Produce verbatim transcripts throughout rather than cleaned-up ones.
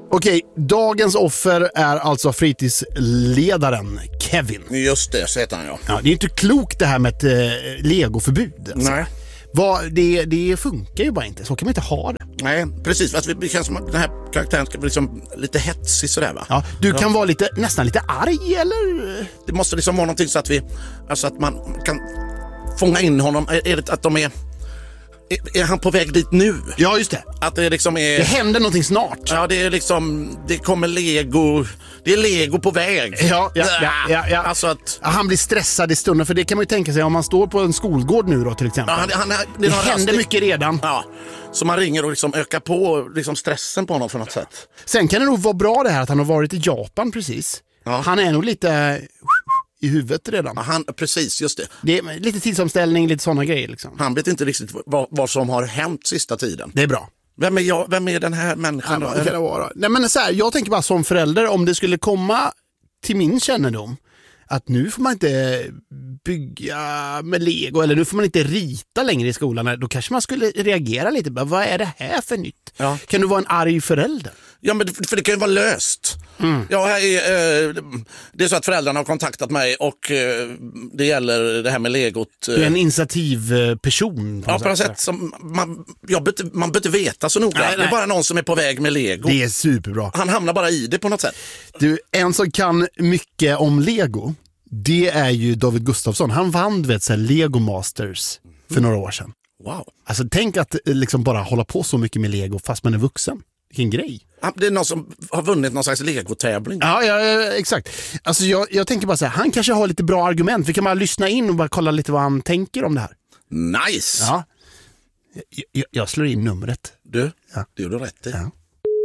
Okej, dagens offer är alltså fritidsledaren Kevin. Just det, så heter han ja. Ja, det är inte klokt det här med ett eh, legoförbud. Alltså. Nej. Vad, det, det funkar ju bara inte, så kan man inte ha det. Nej, precis. Alltså, det känns som att den här karaktären ska bli liksom lite hetsig sådär va? Ja, du kan ja. vara lite, nästan lite arg eller? Det måste liksom vara någonting så att vi, alltså att man kan fånga in honom. Är det att de är, är, är han på väg dit nu? Ja, just det. Att det liksom är... Det händer någonting snart. Ja, det är liksom, det kommer Lego, det är Lego på väg. Ja, ja, ja, ja, ja. Alltså att... Han blir stressad i stunden, för det kan man ju tänka sig om man står på en skolgård nu då till exempel. Ja, han, han, det det händer rastigt. mycket redan. Ja, så man ringer och liksom ökar på liksom stressen på honom för något sätt. Sen kan det nog vara bra det här att han har varit i Japan precis. Ja. Han är nog lite i huvudet redan. Ja, han, precis, just det. Det är lite tidsomställning, lite sådana grejer liksom. Han vet inte riktigt vad, vad som har hänt sista tiden. Det är bra. Vem är, jag, vem är den här människan Ja, då? vad kan det vara? Nej, men så här, jag tänker bara som förälder, om det skulle komma till min kännedom att nu får man inte bygga med Lego eller nu får man inte rita längre i skolan, då kanske man skulle reagera lite. Vad är det här för nytt? Ja. Kan du vara en arg förälder? Ja, men för det kan ju vara löst. Mm. Ja, här är, eh, det är så att föräldrarna har kontaktat mig och eh, det gäller det här med legot. Eh. Du är en initiativperson. På ja, på något sätt som man, jag bete, man behöver veta så noga. Nej, nej. Det är bara någon som är på väg med Lego. Det är superbra. Han hamnar bara i det på något sätt. Du, en som kan mycket om Lego, det är ju David Gustafsson. Han vann vet, så här, Lego Masters för några år sedan. Wow. Alltså tänk att liksom bara hålla på så mycket med Lego fast man är vuxen. Vilken grej. Det är någon som har vunnit någon slags Lego-tävling. Ja, ja, exakt. Alltså jag, jag tänker bara så här, han kanske har lite bra argument. Vi kan bara lyssna in och bara kolla lite vad han tänker om det här. Nice! Ja. Jag, jag, jag slår in numret. Du, ja. det gjorde du rätt i. Ja.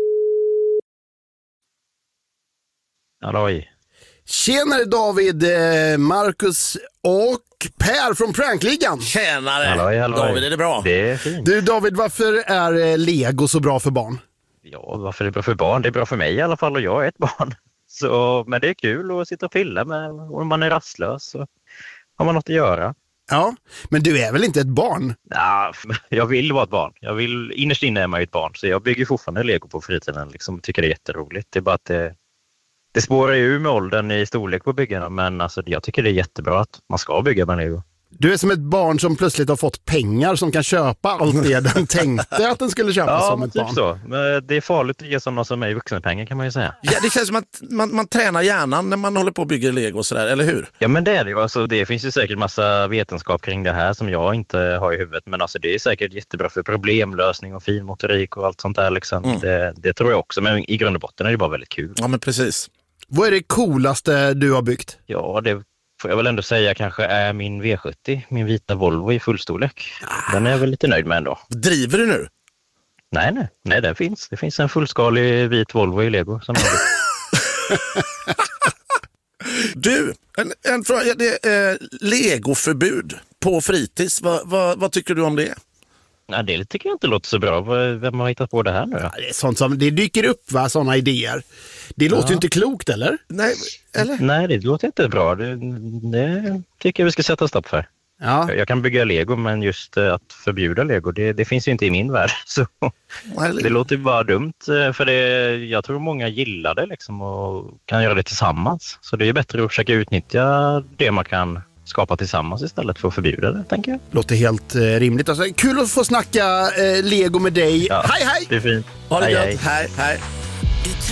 Halloj. Tjenare David, eh, Marcus och Per från Prankligan. Tjänare. Halloj, halloj. David, är det bra? Det är fint. Du David, varför är eh, Lego så bra för barn? Ja, varför är det bra för barn? Det är bra för mig i alla fall och jag är ett barn. Så, men det är kul att sitta och pilla med. Om man är rastlös så har man något att göra. Ja, men du är väl inte ett barn? Ja, jag vill vara ett barn. Jag vill, innerst inne är man ju ett barn. Så jag bygger fortfarande Lego på fritiden. Liksom, tycker det är jätteroligt. Det är bara att det, det spårar ju med åldern i storlek på byggarna. Men alltså, jag tycker det är jättebra att man ska bygga med Lego. Du är som ett barn som plötsligt har fått pengar som kan köpa allt det den tänkte att den skulle köpa ja, som ett typ barn. Så. Men det är farligt att ge sådana som är i vuxenpengar kan man ju säga. Ja, det känns som att man, man tränar hjärnan när man håller på att bygga Lego och sådär, eller hur? Ja, men det är det ju. Alltså, det finns ju säkert massa vetenskap kring det här som jag inte har i huvudet. Men alltså, det är säkert jättebra för problemlösning och finmotorik och allt sånt där. Liksom. Mm. Det, det tror jag också. Men i grund och botten är det bara väldigt kul. Ja, men precis. Vad är det coolaste du har byggt? Ja, det får jag väl ändå säga kanske är min V sjuttio. Min vita Volvo i fullstorlek. Den är jag väl lite nöjd med ändå. Driver du nu? Nej, nej. Nej, det finns. Det finns en fullskalig vit Volvo i Lego som jag Du, en, en fråga. Det är eh, Lego-förbud på fritids. Va, va, vad tycker du om det? Nej, det tycker jag inte låter så bra. Vem har hittat på det här nu? Ja, det är sånt som, det dyker upp va, sådana idéer. Det låter ja. ju inte klokt, eller? Nej, eller? Nej, det låter inte bra. Det, det tycker jag vi ska sätta stopp för. Ja. Jag kan bygga Lego, men just att förbjuda Lego, det, det finns ju inte i min värld. Så det låter bara dumt. För det, jag tror många gillar det liksom och kan göra det tillsammans. Så det är bättre att försöka utnyttja det man kan skapa tillsammans istället för att förbjuda det, tänker jag. Låter helt eh, rimligt. Alltså, kul att få snacka eh, Lego med dig. Ja, hej, hej! Det är fint. Ha det hej, gott. Hej, hej.